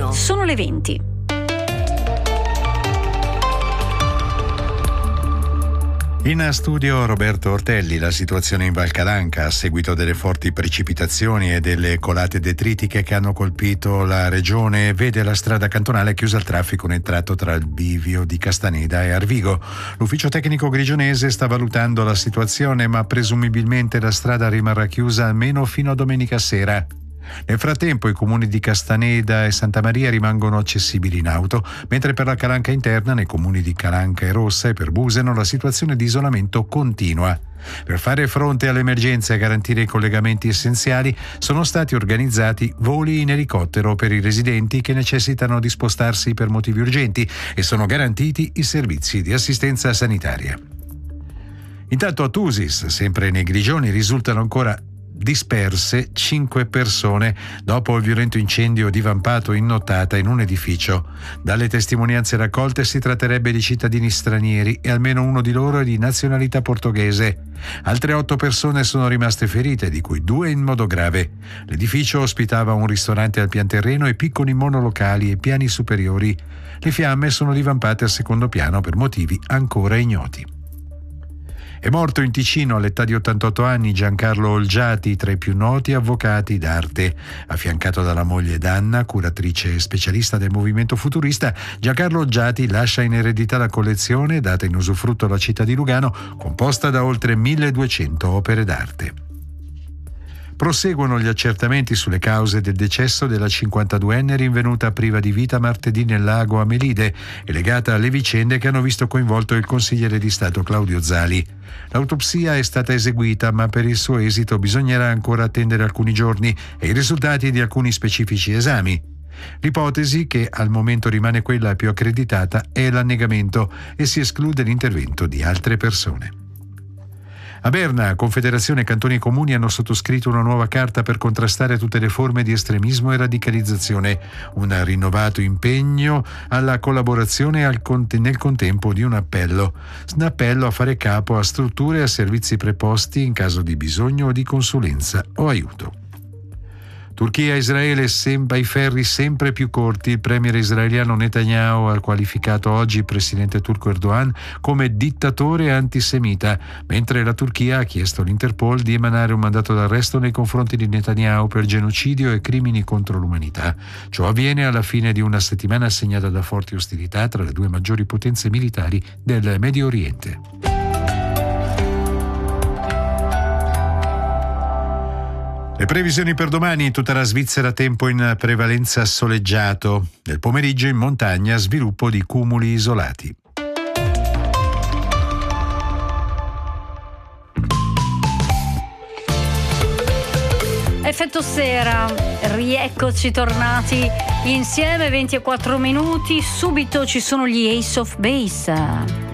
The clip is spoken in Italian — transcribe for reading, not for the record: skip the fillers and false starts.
mattino. Sono le 20. In studio Roberto Ortelli. La situazione in Val Calanca a seguito delle forti precipitazioni e delle colate detritiche che hanno colpito la regione vede la strada cantonale chiusa al traffico nel tratto tra il bivio di Castaneda e Arvigo. L'ufficio tecnico grigionese sta valutando la situazione, ma presumibilmente la strada rimarrà chiusa almeno fino a domenica sera. Nel frattempo i comuni di Castaneda e Santa Maria rimangono accessibili in auto, mentre per la Calanca interna, nei comuni di Calanca e Rossa e per Buseno, la situazione di isolamento continua. Per fare fronte all'emergenza e garantire i collegamenti essenziali sono stati organizzati voli in elicottero per i residenti che necessitano di spostarsi per motivi urgenti e sono garantiti i servizi di assistenza sanitaria. Intanto a Tusis, sempre nei Grigioni, risultano ancora disperse 5 persone dopo il violento incendio divampato in nottata in un edificio. Dalle testimonianze raccolte si tratterebbe di cittadini stranieri e almeno uno di loro è di nazionalità portoghese. Altre 8 persone sono rimaste ferite, di cui 2 in modo grave. L'edificio ospitava un ristorante al pian terreno e piccoli monolocali ai piani superiori. Le fiamme sono divampate al secondo piano per motivi ancora ignoti. È morto in Ticino all'età di 88 anni Giancarlo Olgiati, tra i più noti avvocati d'arte. Affiancato dalla moglie Danna, curatrice e specialista del movimento futurista, Giancarlo Olgiati lascia in eredità la collezione, data in usufrutto alla città di Lugano, composta da oltre 1200 opere d'arte. Proseguono gli accertamenti sulle cause del decesso della 52enne rinvenuta priva di vita martedì nel lago Amelide e legata alle vicende che hanno visto coinvolto il consigliere di Stato Claudio Zali. L'autopsia è stata eseguita, ma per il suo esito bisognerà ancora attendere alcuni giorni e i risultati di alcuni specifici esami. L'ipotesi, che al momento rimane quella più accreditata, è l'annegamento e si esclude l'intervento di altre persone. A Berna, Confederazione Cantoni e Comuni hanno sottoscritto una nuova carta per contrastare tutte le forme di estremismo e radicalizzazione, un rinnovato impegno alla collaborazione nel contempo di un appello a fare capo a strutture e a servizi preposti in caso di bisogno o di consulenza o aiuto. Turchia e Israele ai ferri sempre più corti. Il premier israeliano Netanyahu ha qualificato oggi il presidente turco Erdogan come dittatore antisemita, mentre la Turchia ha chiesto all'Interpol di emanare un mandato d'arresto nei confronti di Netanyahu per genocidio e crimini contro l'umanità. Ciò avviene alla fine di una settimana segnata da forti ostilità tra le due maggiori potenze militari del Medio Oriente. Le previsioni per domani: in tutta la Svizzera tempo in prevalenza soleggiato. Nel pomeriggio in montagna sviluppo di cumuli isolati. Effetto sera, rieccoci tornati insieme, 24 minuti, subito ci sono gli Ace of Base.